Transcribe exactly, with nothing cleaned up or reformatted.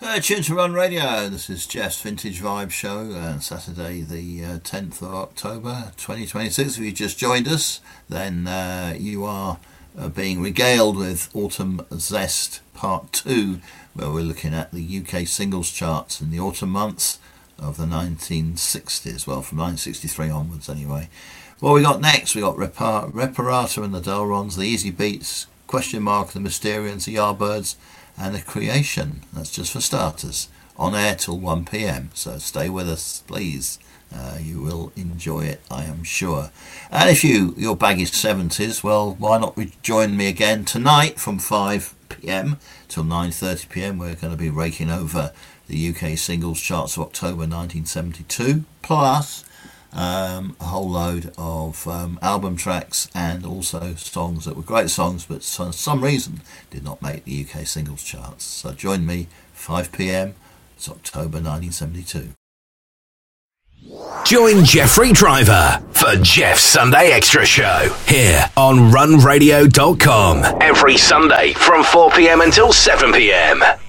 Uh, tune to Run Radio. This is Jeff's Vintage Vibe Show, uh, Saturday the uh, tenth of October twenty twenty-six. If you just joined us, then uh, you are uh, being regaled with Autumn Zest Part two, where we're looking at the U K singles charts in the autumn months of the nineteen sixties, well, from nineteen sixty-three onwards anyway. What we got next? We got Repar- Reparata and the Delrons, the Easy Beats, Question Mark, the Mysterians, the Yardbirds, and The Creation. That's just for starters. On air till one p.m, so stay with us, please. Uh, you will enjoy it, I am sure. And if you, your baggish seventies, well, why not join me again tonight from five p.m. till nine thirty p.m. We're going to be raking over the U K singles charts of October nineteen seventy-two, plus um, a whole load of um, album tracks and also songs that were great songs but for some reason did not make the U K singles charts. So join me, five p.m, it's October nineteen seventy-two. Join Jeffrey Driver for Jeff's Sunday Extra Show here on run radio dot com every Sunday from four p.m until seven p.m.